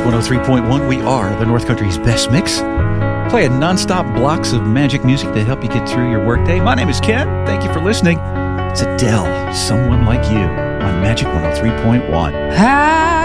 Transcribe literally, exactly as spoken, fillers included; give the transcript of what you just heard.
one oh three point one. We are the North Country's best mix. Playing nonstop blocks of magic music to help you get through your workday. My name is Ken. Thank you for listening. It's Adele, Someone Like You, on Magic one oh three point one. Hi.